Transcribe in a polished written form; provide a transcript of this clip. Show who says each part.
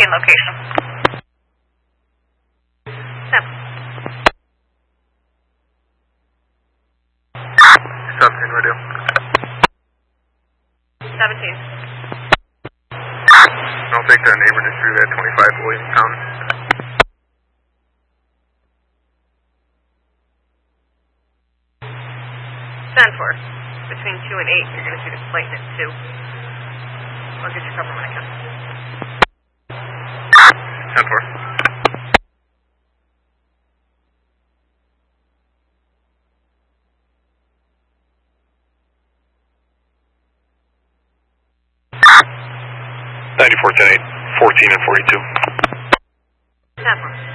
Speaker 1: check-in location. 10.
Speaker 2: 17 radio.
Speaker 1: 17.
Speaker 2: I'll take the neighbor distributor at 25 Williamstown.
Speaker 1: 10-4. Between 2 and 8, you're going to see the plate at 2. I'll get your cover when I can.
Speaker 2: 10-4. (94, 10-8, 14 and 42).
Speaker 1: 10-4.